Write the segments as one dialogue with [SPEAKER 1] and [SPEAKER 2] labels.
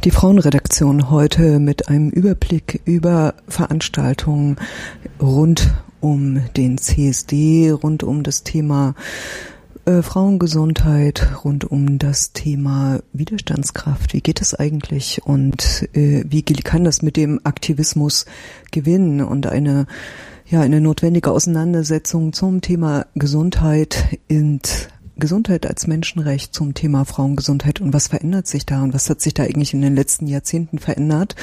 [SPEAKER 1] Die Frauenredaktion heute mit einem Überblick über Veranstaltungen rund um den CSD, rund um das Thema Frauengesundheit, rund um das Thema Widerstandskraft. Wie geht es eigentlich und wie kann das mit dem Aktivismus gewinnen? Und eine notwendige Auseinandersetzung zum Thema Gesundheit als Menschenrecht, zum Thema Frauengesundheit und was verändert sich da und was hat sich da eigentlich in den letzten Jahrzehnten verändert.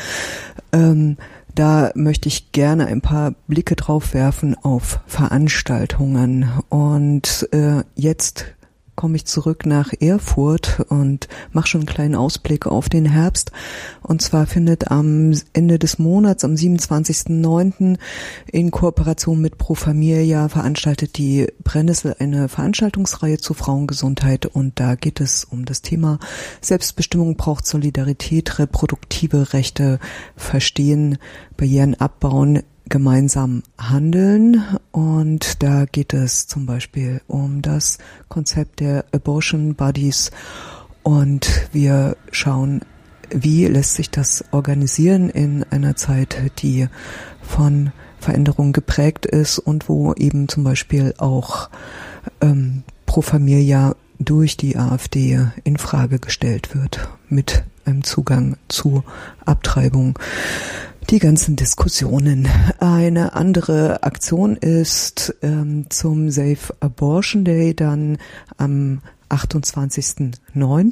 [SPEAKER 1] Da möchte ich gerne ein paar Blicke drauf werfen auf Veranstaltungen. Und jetzt komme ich zurück nach Erfurt und mache schon einen kleinen Ausblick auf den Herbst. Und zwar findet am Ende des Monats, am 27.09. in Kooperation mit Pro Familia veranstaltet die Brennnessel eine Veranstaltungsreihe zu Frauengesundheit. Und da geht es um das Thema Selbstbestimmung braucht Solidarität, reproduktive Rechte verstehen, Barrieren abbauen, gemeinsam handeln. Und da geht es zum Beispiel um das Konzept der Abortion Buddies und wir schauen, wie lässt sich das organisieren in einer Zeit, die von Veränderungen geprägt ist und wo eben zum Beispiel auch Pro Familia durch die AfD in Frage gestellt wird mit einem Zugang zu Abtreibung. Die ganzen Diskussionen. Eine andere Aktion ist zum Safe Abortion Day dann am 28.09.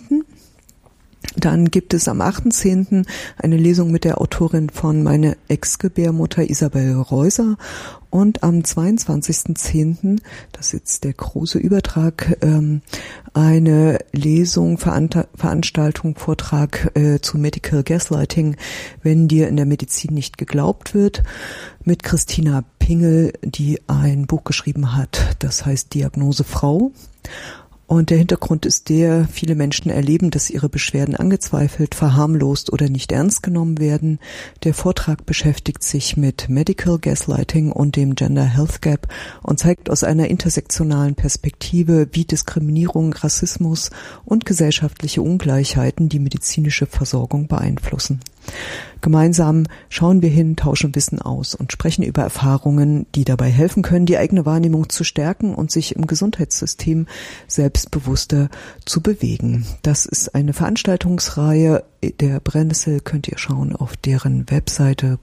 [SPEAKER 1] Dann gibt es am 8.10. eine Lesung mit der Autorin von Meine Ex-Gebärmutter Isabel Reuser und am 22.10., das ist jetzt der große Übertrag, eine Lesung, Veranstaltung, Vortrag zu Medical Gaslighting, wenn dir in der Medizin nicht geglaubt wird, mit Christina Pingel, die ein Buch geschrieben hat, das heißt Diagnose Frau. Und der Hintergrund ist viele Menschen erleben, dass ihre Beschwerden angezweifelt, verharmlost oder nicht ernst genommen werden. Der Vortrag beschäftigt sich mit Medical Gaslighting und dem Gender Health Gap und zeigt aus einer intersektionalen Perspektive, wie Diskriminierung, Rassismus und gesellschaftliche Ungleichheiten die medizinische Versorgung beeinflussen. Gemeinsam schauen wir hin, tauschen Wissen aus und sprechen über Erfahrungen, die dabei helfen können, die eigene Wahrnehmung zu stärken und sich im Gesundheitssystem selbstbewusster zu bewegen. Das ist eine Veranstaltungsreihe der Brennnessel, könnt ihr schauen auf deren Webseite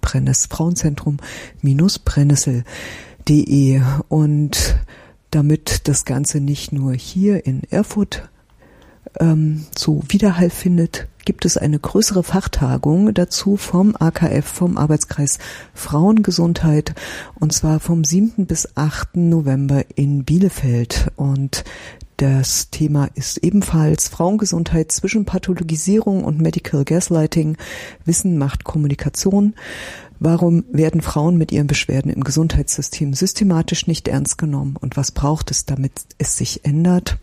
[SPEAKER 1] Frauenzentrum-Brennnessel.de. Und damit das Ganze nicht nur hier in Erfurt so Widerhall findet, gibt es eine größere Fachtagung dazu vom AKF, vom Arbeitskreis Frauengesundheit, und zwar vom 7. bis 8. November in Bielefeld. Und das Thema ist ebenfalls Frauengesundheit zwischen Pathologisierung und Medical Gaslighting. Wissen macht Kommunikation. Warum werden Frauen mit ihren Beschwerden im Gesundheitssystem systematisch nicht ernst genommen? Und was braucht es, damit es sich ändert?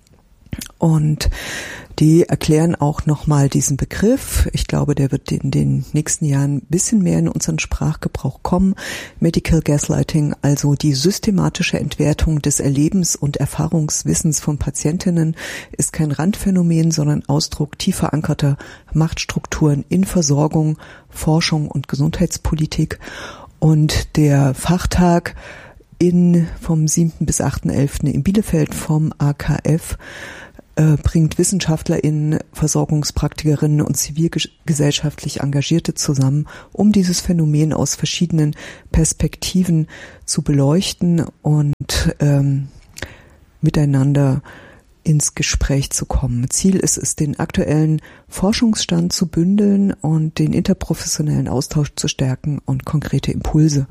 [SPEAKER 1] Und die erklären auch nochmal diesen Begriff. Ich glaube, der wird in den nächsten Jahren ein bisschen mehr in unseren Sprachgebrauch kommen. Medical Gaslighting, also die systematische Entwertung des Erlebens- und Erfahrungswissens von Patientinnen, ist kein Randphänomen, sondern Ausdruck tief verankerter Machtstrukturen in Versorgung, Forschung und Gesundheitspolitik. Und der Fachtag vom 7. bis 8.11. in Bielefeld vom AKF bringt WissenschaftlerInnen, Versorgungspraktikerinnen und zivilgesellschaftlich Engagierte zusammen, um dieses Phänomen aus verschiedenen Perspektiven zu beleuchten und miteinander ins Gespräch zu kommen. Ziel ist es, den aktuellen Forschungsstand zu bündeln und den interprofessionellen Austausch zu stärken und konkrete Impulse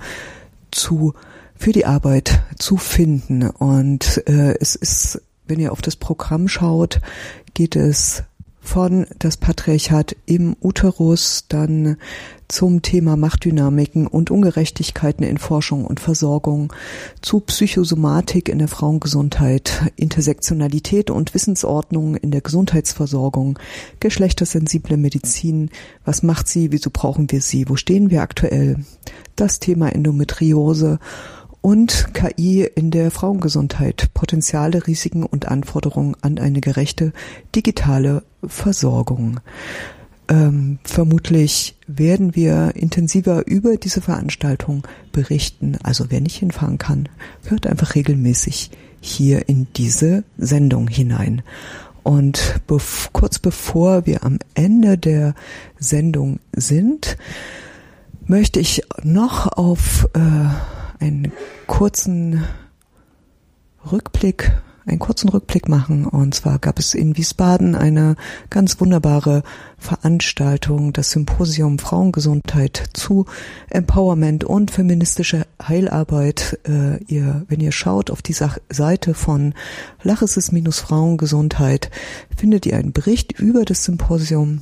[SPEAKER 1] für die Arbeit zu finden. Und es ist, wenn ihr auf das Programm schaut, geht es von das Patriarchat im Uterus, dann zum Thema Machtdynamiken und Ungerechtigkeiten in Forschung und Versorgung, zu Psychosomatik in der Frauengesundheit, Intersektionalität und Wissensordnung in der Gesundheitsversorgung, geschlechtersensible Medizin, was macht sie, wieso brauchen wir sie, wo stehen wir aktuell, das Thema Endometriose und KI in der Frauengesundheit, Potenziale, Risiken und Anforderungen an eine gerechte digitale Versorgung. Vermutlich werden wir intensiver über diese Veranstaltung berichten. Also wer nicht hinfahren kann, hört einfach regelmäßig hier in diese Sendung hinein. Und kurz bevor wir am Ende der Sendung sind, möchte ich noch auf einen kurzen Rückblick machen. Und zwar gab es in Wiesbaden eine ganz wunderbare Veranstaltung, das Symposium Frauengesundheit zu Empowerment und feministische Heilarbeit. Wenn ihr schaut auf die Seite von Lachesis-Frauengesundheit, findet ihr einen Bericht über das Symposium.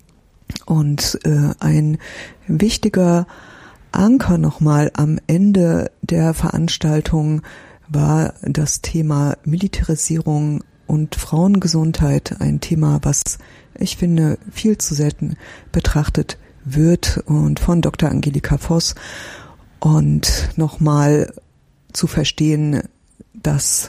[SPEAKER 1] Und ein wichtiger Anker nochmal am Ende der Veranstaltung war das Thema Militarisierung und Frauengesundheit, ein Thema, was ich finde viel zu selten betrachtet wird, und von Dr. Angelika Voss, und nochmal zu verstehen, dass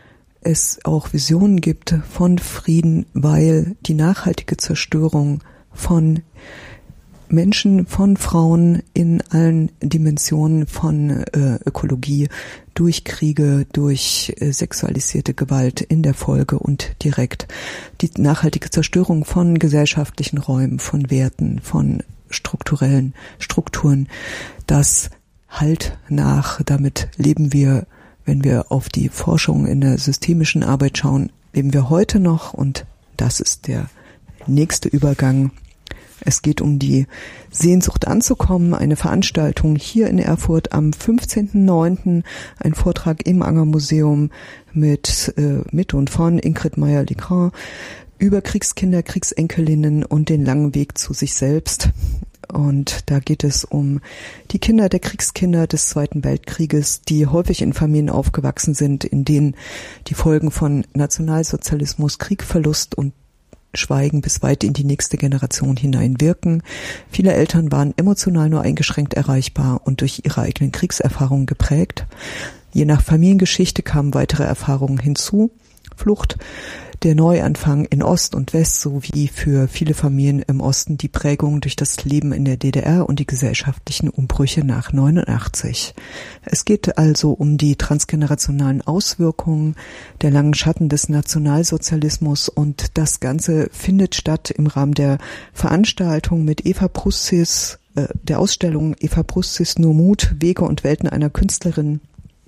[SPEAKER 1] es auch Visionen gibt von Frieden, weil die nachhaltige Zerstörung von Menschen, von Frauen in allen Dimensionen von Ökologie, durch Kriege, durch sexualisierte Gewalt in der Folge und direkt, die nachhaltige Zerstörung von gesellschaftlichen Räumen, von Werten, von strukturellen Strukturen, das halt nach. Damit leben wir, wenn wir auf die Forschung in der systemischen Arbeit schauen, leben wir heute noch, und das ist der nächste Übergang. Es geht um die Sehnsucht anzukommen, eine Veranstaltung hier in Erfurt am 15.09., ein Vortrag im Anger-Museum mit und von Ingrid Meyer-Legrand über Kriegskinder, Kriegsenkelinnen und den langen Weg zu sich selbst. Und da geht es um die Kinder der Kriegskinder des Zweiten Weltkrieges, die häufig in Familien aufgewachsen sind, in denen die Folgen von Nationalsozialismus, Krieg, Verlust und Schweigen bis weit in die nächste Generation hinein wirken. Viele Eltern waren emotional nur eingeschränkt erreichbar und durch ihre eigenen Kriegserfahrungen geprägt. Je nach Familiengeschichte kamen weitere Erfahrungen hinzu. Flucht, der Neuanfang in Ost und West sowie für viele Familien im Osten die Prägung durch das Leben in der DDR und die gesellschaftlichen Umbrüche nach 89. Es geht also um die transgenerationalen Auswirkungen der langen Schatten des Nationalsozialismus, und das Ganze findet statt im Rahmen der Veranstaltung mit Eva Prussis, der Ausstellung Eva Prussis Nur Mut, Wege und Welten einer Künstlerin.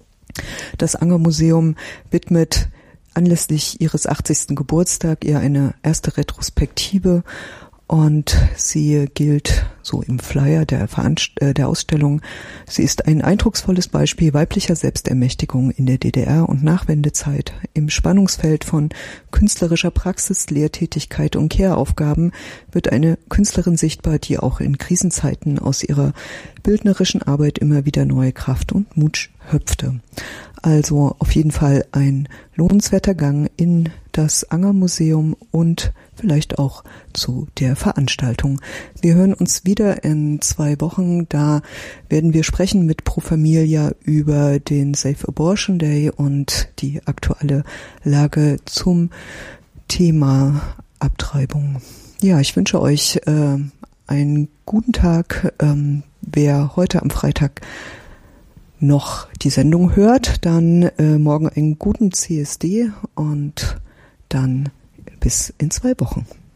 [SPEAKER 1] Das Anger-Museum widmet anlässlich ihres 80. Geburtstag ihr eine erste Retrospektive, und sie gilt so im Flyer der Ausstellung. Sie ist ein eindrucksvolles Beispiel weiblicher Selbstermächtigung in der DDR und Nachwendezeit. Im Spannungsfeld von künstlerischer Praxis, Lehrtätigkeit und Care-Aufgaben wird eine Künstlerin sichtbar, die auch in Krisenzeiten aus ihrer bildnerischen Arbeit immer wieder neue Kraft und Mut schöpfte. Also auf jeden Fall ein lohnenswerter Gang in das Anger-Museum und vielleicht auch zu der Veranstaltung. Wir hören uns wieder in 2 Wochen. Da werden wir sprechen mit Pro Familia über den Safe Abortion Day und die aktuelle Lage zum Thema Abtreibung. Ja, ich wünsche euch einen guten Tag. Wer heute am Freitag noch die Sendung hört, dann morgen einen guten CSD und dann bis in 2 Wochen.